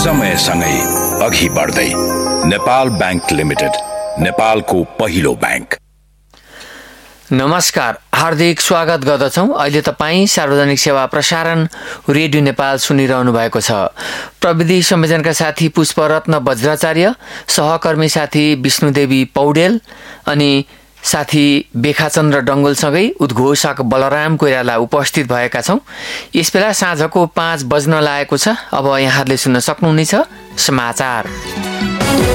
समयसँगै अघि बढ्दै नेपाल बैंक लिमिटेड, नेपालको पहिलो बैंक। नमस्कार, हार्दिक स्वागत गर्दछौँ। अहिले तपाईँ सार्वजनिक सेवा प्रसारण रेडियो नेपाल सुनिरहनु भएको छ। प्रविधि संयोजनका साथी पुष्परत्न वज्राचार्य, सहकर्मी साथी विष्णुदेवी पौडेल अनि साथी बेखाचन्द्र डङ्गोलसँगै उद्घोषक बलराम कोइराला उपस्थित भएका छौँ। यसबेला साँझको 5 बज्न लागेको छ। अब यहाँहरूले सुन्न सक्नुहुनेछ समाचार।